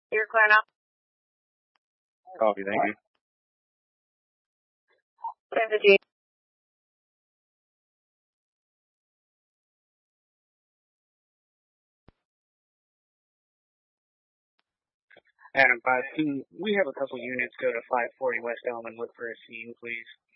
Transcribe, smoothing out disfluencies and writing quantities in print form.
You're clear now. Copy, thank you. 10:58. Adam 5, can we have a couple units go to 540 West Elm and look for a scene, please?